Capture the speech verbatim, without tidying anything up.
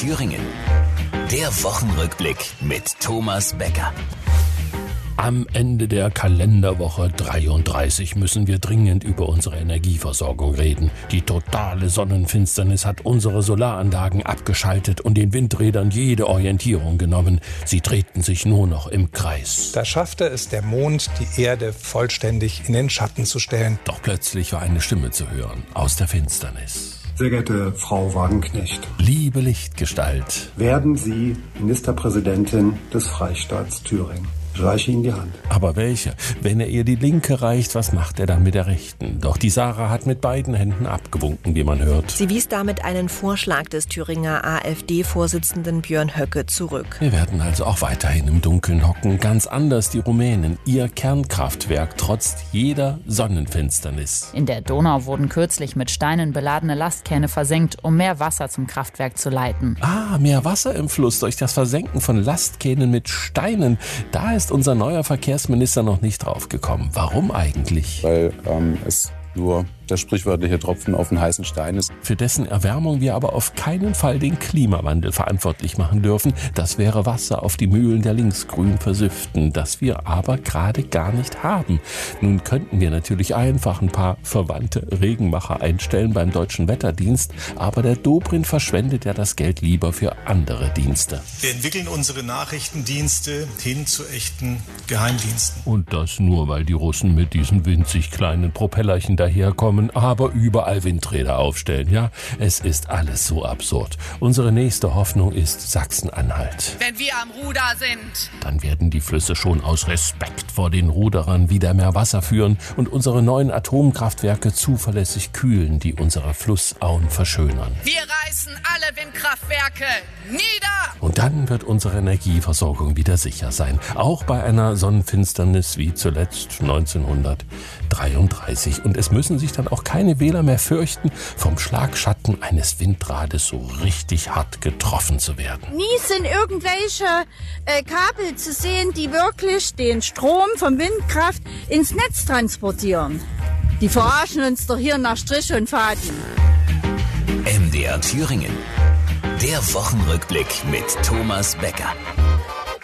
Thüringen. Der Wochenrückblick mit Thomas Becker. Am Ende der Kalenderwoche dreiunddreißig müssen wir dringend über unsere Energieversorgung reden. Die totale Sonnenfinsternis hat unsere Solaranlagen abgeschaltet und den Windrädern jede Orientierung genommen. Sie drehten sich nur noch im Kreis. Da schaffte es der Mond, die Erde vollständig in den Schatten zu stellen. Doch plötzlich war eine Stimme zu hören aus der Finsternis. Sehr geehrte Frau Wagenknecht, Liebe Lichtgestalt, werden Sie Ministerpräsidentin des Freistaats Thüringen? Ich reiche Ihnen die Hand. aber welche? Wenn er ihr die linke reicht, was macht er dann mit der rechten? Doch die Sarah hat mit beiden Händen abgewunken, wie man hört. Sie wies damit einen Vorschlag des Thüringer AfD-Vorsitzenden Björn Höcke zurück. Wir werden also auch weiterhin im Dunkeln hocken, ganz anders die Rumänen. Ihr Kernkraftwerk trotzt jeder Sonnenfinsternis. In der Donau wurden kürzlich mit Steinen beladene Lastkähne versenkt, um mehr Wasser zum Kraftwerk zu leiten. Ah, mehr Wasser im Fluss durch das Versenken von Lastkähnen mit Steinen. Da ist unser neuer Verkehrsminister noch nicht drauf gekommen. Warum eigentlich? Weil ähm, es nur der sprichwörtliche Tropfen auf den heißen Stein ist. Für dessen Erwärmung wir aber auf keinen Fall den Klimawandel verantwortlich machen dürfen. Das wäre Wasser auf die Mühlen der Linksgrünen versüften, das wir aber gerade gar nicht haben. Nun könnten wir natürlich einfach ein paar verwandte Regenmacher einstellen beim Deutschen Wetterdienst, aber der Dobrindt verschwendet ja das Geld lieber für andere Dienste. Wir entwickeln unsere Nachrichtendienste hin zu echten Geheimdiensten. Und das nur, weil die Russen mit diesen winzig kleinen Propellerchen daherkommen, aber überall Windräder aufstellen. Ja, es ist alles so absurd. Unsere nächste Hoffnung ist Sachsen-Anhalt. Wenn wir am Ruder sind. Dann werden die Flüsse schon aus Respekt vor den Ruderern wieder mehr Wasser führen und unsere neuen Atomkraftwerke zuverlässig kühlen, die unsere Flussauen verschönern. Wir reißen alle Windkraftwerke nieder. Und dann wird unsere Energieversorgung wieder sicher sein. Auch bei einer Sonnenfinsternis wie zuletzt neunzehnhundertdreiunddreißig. Und es müssen sich dann auch keine Wähler mehr fürchten, vom Schlagschatten eines Windrades so richtig hart getroffen zu werden. Nie sind irgendwelche äh, Kabel zu sehen, die wirklich den Strom von Windkraft ins Netz transportieren. Die verarschen uns doch hier nach Strich und Faden. M D R Thüringen. Der Wochenrückblick mit Thomas Becker.